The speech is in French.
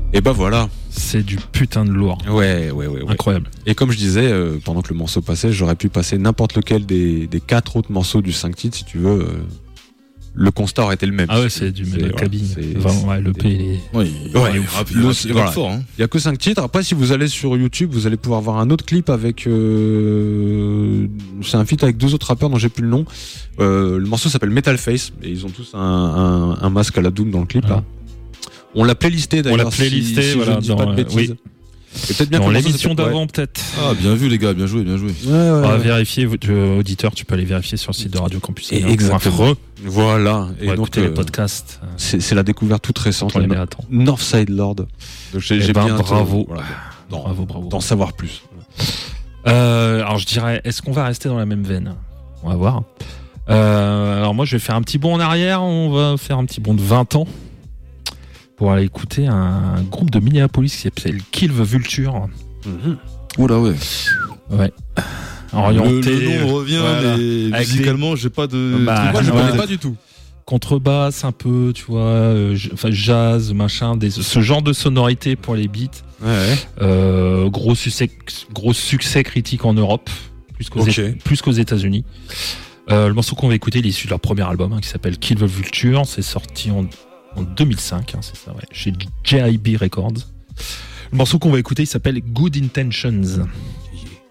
Et bah voilà. C'est du putain de lourd. Ouais. Incroyable. Et comme je disais, pendant que le morceau passait, j'aurais pu passer n'importe lequel des 4 autres morceaux du 5 titres, si tu veux. Le constat aurait été le même. Ah ouais, c'est du même cabine. Le P, il est... Oui, il est fort. Hein. Il y a que 5 titres. Après, si vous allez sur YouTube, vous allez pouvoir voir un autre clip avec... c'est un feat avec 2 autres rappeurs dont j'ai plus le nom. Le morceau s'appelle Metal Face. Et ils ont tous un masque à la Doom dans le clip, là. On l'a playlisté d'ailleurs. On l'a playlisté, si voilà. je ne dis pas de bêtises. Et peut-être bien dans l'émission d'avant, peut-être. Ah, bien vu, les gars, bien joué. On va vérifier, auditeur, tu peux aller vérifier sur le site de Radio Campus. Exactement. Voilà. Et donc, les podcasts. C'est la découverte toute récente. Northside Lord. Donc, j'ai bien. Bravo. Bravo. D'en savoir plus. Alors, je dirais, est-ce qu'on va rester dans la même veine? On va voir. Alors, moi, je vais faire un petit bond en arrière. On va faire un petit bond de 20 ans. Pour aller écouter un groupe de Minneapolis qui s'appelle Kill the Vulture. Oula, ouais. Orienté. Le nom revient, mais musicalement, j'ai pas de. Moi, je connais pas du tout. Contrebasse, un peu, tu vois, jazz, machin, ce genre de sonorité pour les beats. Gros succès critique en Europe, plus qu'aux États-Unis. Le morceau qu'on va écouter, il est issu de leur premier album qui s'appelle Kill the Vulture. C'est sorti en 2005, c'est ça, chez JIB Records. Le morceau qu'on va écouter, il s'appelle Good Intentions.